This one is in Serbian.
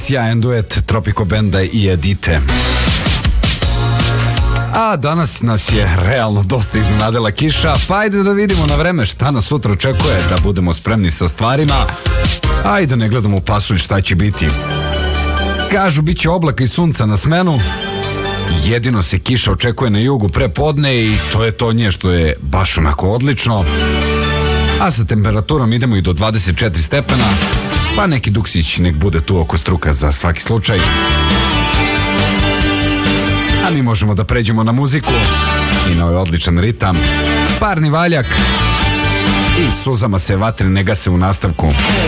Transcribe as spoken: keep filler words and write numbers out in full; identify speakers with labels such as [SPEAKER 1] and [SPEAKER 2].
[SPEAKER 1] sjajan duet Tropico Benda i Edite. A danas nas je realno dosta iznenadila kiša, pa ajde da vidimo na vreme šta nas sutra očekuje, da budemo spremni sa stvarima. Ajde ne gledamo u pasulj šta će biti. Kažu bit će oblaka i sunca na smenu. Jedino se kiša očekuje na jugu pre podne i to je to nje što je baš onako odlično. A sa temperaturom idemo i do dvadeset četiri stepena, pa neki duksić nek bude tu oko struka za svaki slučaj. A mi možemo da pređemo na muziku i na ovaj odličan ritam. Parni valjak i suzama se vatre ne gase u nastavku.